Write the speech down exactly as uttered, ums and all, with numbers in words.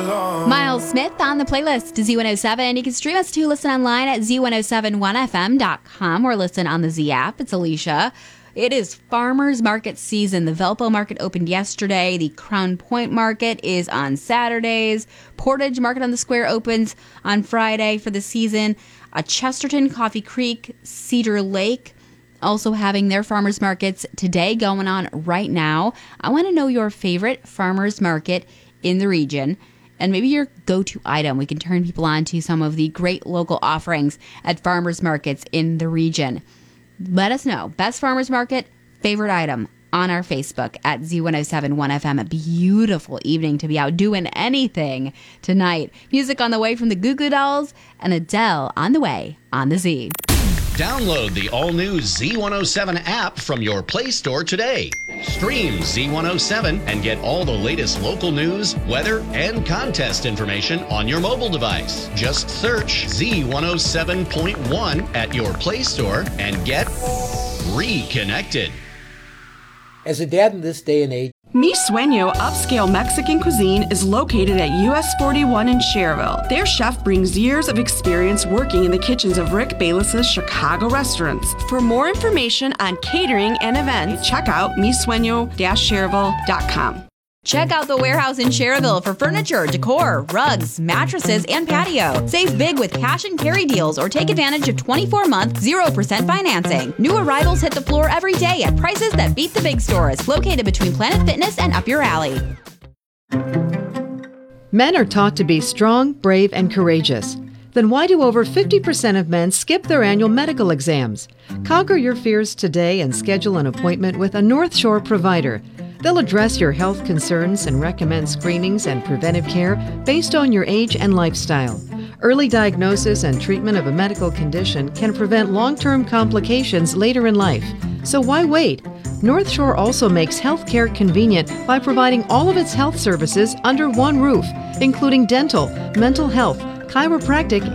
Miles Smith on the playlist to Z one oh seven. You can stream us to listen online at Z one oh seven one F M dot com or listen on the Z app. It's Alicia. It is farmers market season. The Valpo market opened yesterday. The Crown Point market is on Saturdays. Portage Market on the Square opens on Friday for the season. Uh, Chesterton, Coffee Creek, Cedar Lake also having their farmers markets today going on right now. I want to know your favorite farmers market in the region and maybe your go-to item. We can turn people on to some of the great local offerings at farmers markets in the region. Let us know. Best farmers market, favorite item on our Facebook at Z one oh seven one F M. A beautiful evening to be out doing anything tonight. Music on the way from the Goo Goo Dolls and Adele on the way on the Z. Download the all-new Z one oh seven app from your Play Store today. Stream Z one oh seven and get all the latest local news, weather, and contest information on your mobile device. Just search Z one oh seven point one at your Play Store and get reconnected. As a dad in this day and age, Mi Sueño Upscale Mexican Cuisine is located at U S forty-one in Cherville. Their chef brings years of experience working in the kitchens of Rick Bayless's Chicago restaurants. For more information on catering and events, check out mi sueño dash cherville dot com. Check out the warehouse in Cherville for furniture, decor, rugs, mattresses, and patio. Save big with cash and carry deals or take advantage of twenty-four month, zero percent financing. New arrivals hit the floor every day at prices that beat the big stores, located between Planet Fitness and Up Your Alley. Men are taught to be strong, brave, and courageous. Then why do over fifty percent of men skip their annual medical exams? Conquer your fears today and schedule an appointment with a North Shore provider. They'll address your health concerns and recommend screenings and preventive care based on your age and lifestyle. Early diagnosis and treatment of a medical condition can prevent long-term complications later in life. So why wait? North Shore also makes healthcare convenient by providing all of its health services under one roof, including dental, mental health, chiropractic,